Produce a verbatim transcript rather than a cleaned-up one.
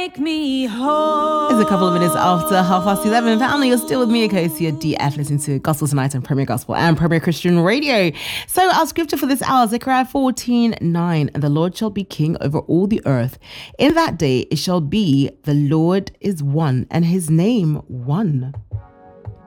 make me whole. It's a couple of minutes after half past eleven. Family, you're still with me, Akosia D F, listening to Gospel Tonight on Premier Gospel and Premier Christian Radio. So our scripture for this hour, Zechariah fourteen nine, and the Lord shall be king over all the earth. In that day it shall be, the Lord is one, and his name one.